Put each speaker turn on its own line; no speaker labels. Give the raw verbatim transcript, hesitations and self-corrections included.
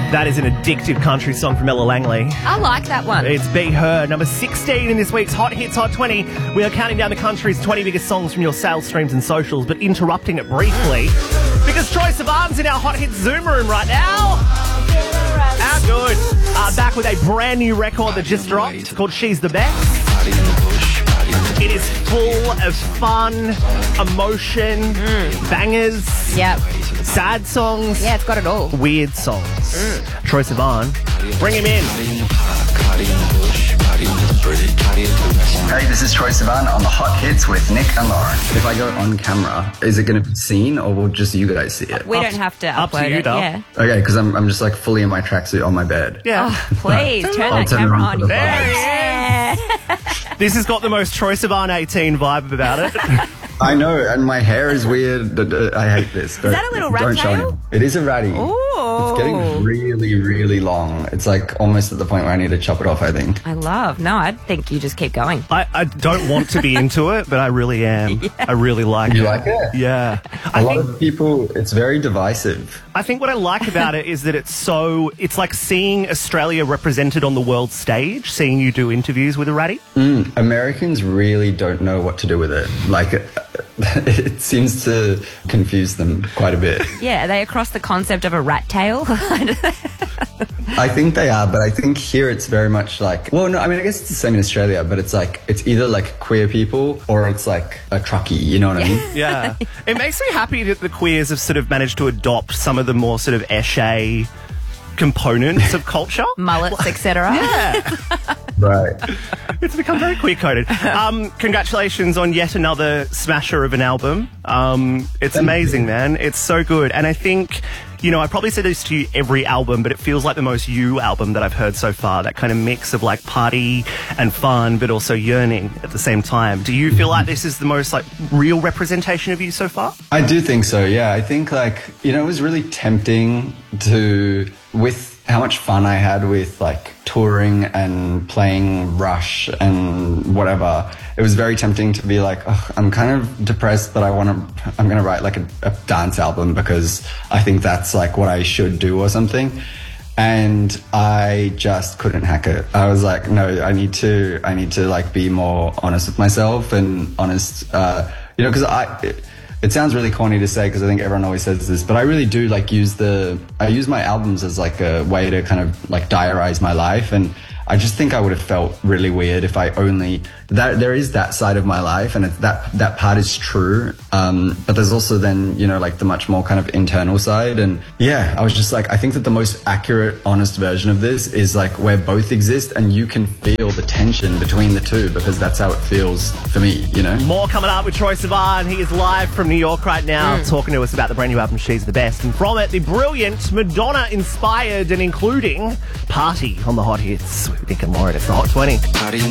That is an addictive country song from Ella Langley.
I like that one.
It's Be Her, number sixteen in this week's Hot Hits Hot twenty. We are counting down the country's twenty biggest songs from your sales streams and socials, but interrupting it briefly because Troye Sivan's in our Hot Hits Zoom room right now. How good. Uh, back with a brand new record that just dropped. It's called She's the Best. It is full of fun, emotion, mm. bangers,
yep.
sad songs.
Yeah, it's got it all.
Weird songs. Mm. Troye Sivan, bring him in.
Hey, this is Troye Sivan on the Hot Hits with Nick and Lauren. If I go on camera, is it going to be seen or will just you guys see it?
We
up
don't have to
up
upload
to you,
it.
Dom.
Yeah.
Okay, because I'm, I'm just like fully in my tracksuit on my bed.
Yeah.
Oh, please, turn
I'll
that
turn
camera
around
on.
for the
Yeah.
This has got the most Troye Sivan eighteen vibe about it.
I know, and my hair is weird. I hate this. Don't,
Is that a little rat
don't show
tail?
anyone. It is a ratty.
Ooh.
It's getting really, really long. It's like almost at the point where I need to chop it off, I think.
I love. No, I think you just keep going.
I, I don't want to be into it, but I really am. Yeah. I really like
You
it.
like it?
Yeah.
A
I
lot
think,
of people, it's very divisive.
I think what I like about it is that it's so, it's like seeing Australia represented on the world stage, seeing you do interviews with a ratty.
Mm, Americans really don't know what to do with it. Like, it seems to confuse them quite a bit.
Yeah, are they across the concept of a rat tail?
I think they are, but I think here it's very much like, well, no, I mean, I guess it's the same in Australia, but it's like, it's either like queer people or it's like a truckie, you know what I mean?
Yeah. It makes me happy that the queers have sort of managed to adopt some of the more sort of esche components of culture.
Mullets, et cetera.
Yeah.
Right.
It's become very queer-coded. Um, congratulations on yet another smasher of an album. Um, it's
Thank
amazing,
you.
man. It's so good. And I think, you know, I probably say this to you every album, but it feels like the most you album that I've heard so far. That kind of mix of like party and fun, but also yearning at the same time. Do you feel like this is the most like real representation of you so far?
I do think so, yeah. I think like, you know, it was really tempting to, with how much fun I had with like touring and playing Rush and whatever, it was very tempting to be like, oh, I'm kind of depressed, but I want to, I'm going to write like a, a dance album because I think that's like what I should do or something. And I just couldn't hack it. I was like, no, I need to, I need to like be more honest with myself and honest, uh, you know, because I, it, it sounds really corny to say because I think everyone always says this, but I really do like use the, I use my albums as like a way to kind of like diarize my life. And I just think I would have felt really weird if I only, that there is that side of my life and it's that, that part is true. Um, but there's also then, you know, like the much more kind of internal side. And yeah, I was just like, I think that the most accurate, honest version of this is like where both exist and you can feel the tension between the two because that's how it feels for me, you know?
More coming up with Troye Sivan. He is live from New York right now, mm. talking to us about the brand new album, She's the Best. And from it, the brilliant Madonna-inspired and including Party on the Hot Hits. With Nick and Lauren, it's the Hot twenty.